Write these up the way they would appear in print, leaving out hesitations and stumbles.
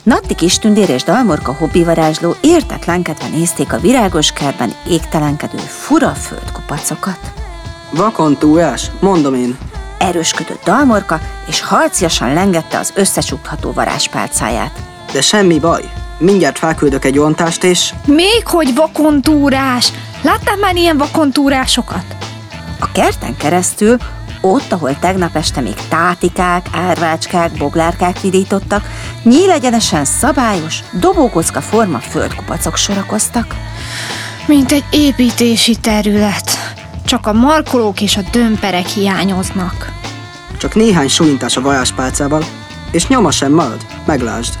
Natti kistündér és Dalmorka hobbivarázsló értetlenkedve nézték a virágos kertben égtelenkedő fura földkupacokat. Vakontúrás, mondom én. Erősködött Dalmorka, és harciasan lengette az összecsukható varázspálcáját. De semmi baj. Mindjárt felküldök egy ontást, és... Még hogy vakontúrás! Láttál már ilyen vakontúrásokat? A kerten keresztül, ott, ahol tegnap este még tátikák, árvácskák, boglárkák vidítottak, nyílegyenesen szabályos, dobókocka forma földkupacok sorakoztak. Mint egy építési terület. Csak a markolók és a dömperek hiányoznak. Csak néhány súlyintás a varázspálcával, és nyoma sem marad, meglásd.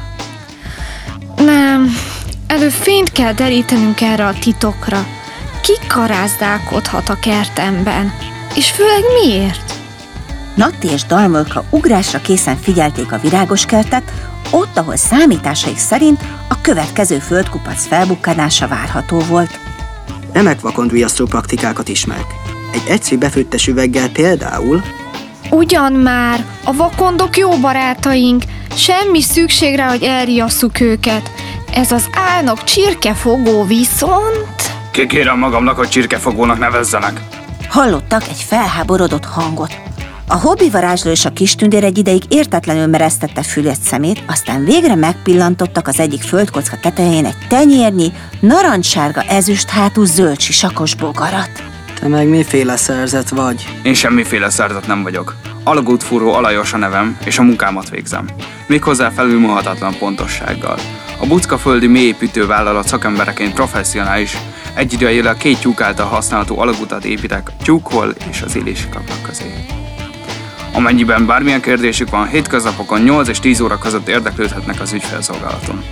Nem, előbb fényt kell derítenünk erre a titokra. Ki karázdálkodhat a kertemben? És főleg miért? Natti és Dalmorka ugrásra készen figyelték a virágos kertet, ott, ahol számításaik szerint a következő földkupac felbukkanása várható volt. Remek vakondriasztó praktikákat ismerek. Egy egyszerű befőttes üveggel például... Ugyan már, a vakondok jó barátaink, semmi szükség rá, hogy elriasszuk őket. Ez az álnok csirkefogó viszont... Kikérem magamnak, hogy csirkefogónak nevezzenek. Hallottak egy felháborodott hangot. A hobbivarázsló és a kistündér egy ideig értetlenül meresztette fülét szemét, aztán végre megpillantottak az egyik földkocka tetején egy tenyérnyi, narancssárga ezüst hátú zöld sisakos bogarat. Te meg miféle szerzet vagy? Én semmiféle szerzet nem vagyok. Alagútfúró Alajos a nevem, és a munkámat végzem. Méghozzá felülmúlhatatlan pontossággal. A buckaföldi mélyépítővállalat szakembereként professzionális, egyidejűleg 2 tyúk által használható alagutat építek a tyúkhol és az élési kapnak közé. Amennyiben bármilyen kérdésük van, hétköznapokon 8 és 10 óra között érdeklődhetnek az ügyfélszolgálaton.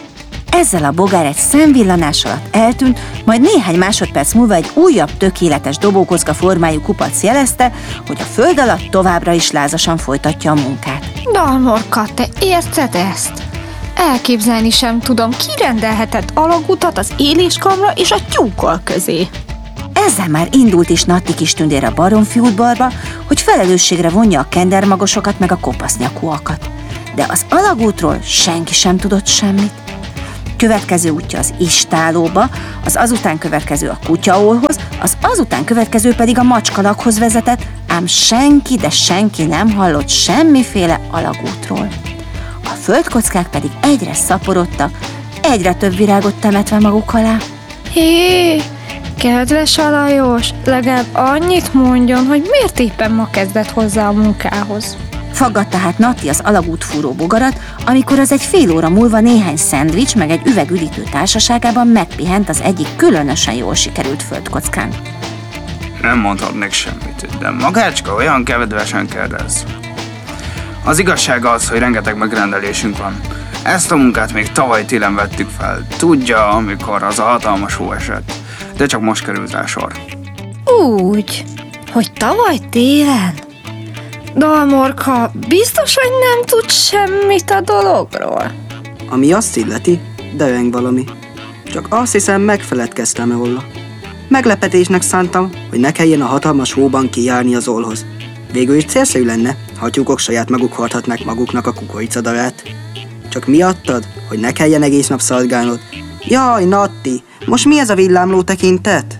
Ezzel a bogár egy szemvillanás alatt eltűnt, majd néhány másodperc múlva egy újabb tökéletes dobókocka formájú kupac jelezte, hogy a föld alatt továbbra is lázasan folytatja a munkát. Dalmorka, te érted ezt? Elképzelni sem tudom, ki rendelhetett alagutat az éléskamra és a tyúkol közé. Ezzel már indult is Natti kistündér a baromfi udvarba, hogy felelősségre vonja a kendermagosokat meg a kopasznyakúakat. De az alagútról senki sem tudott semmit. Következő útja az istálóba, az azután következő a kutyaólhoz, az azután következő pedig a macskalakhoz vezetett, ám senki, de senki nem hallott semmiféle alagútról. A földkockák pedig egyre szaporodtak, egyre több virágot temetve maguk alá. Hé, kedves Alajos, legalább annyit mondjon, hogy miért éppen ma kezdett hozzá a munkához. Faggatta hát Natti az alagútfúró bogarat, amikor az egy fél óra múlva néhány szendvics meg egy üveg üdítő társaságában megpihent az egyik különösen jól sikerült földkockán. Nem mondhatnék semmit, de magácska olyan kedvesen kérdez. Az igazság az, hogy rengeteg megrendelésünk van. Ezt a munkát még tavaly télen vettük fel. Tudja, amikor az a hatalmas hó esett. De csak most került rá sor. Úgy, hogy tavaly télen? Dalmorka, biztos, hogy nem tud semmit a dologról? Ami azt illeti, dereng valami. Csak azt hiszem, megfeledkeztem róla. Meglepetésnek szántam, hogy ne kelljen a hatalmas hóban kijárni az ollhoz. Végül is célszerű lenne, ha a tyúkok saját maguk hordhatnák maguknak a kukoricadarát. Csak miattad, hogy ne kelljen egész nap szargálnod. Jaj, Natti, most mi ez a villámló tekintet?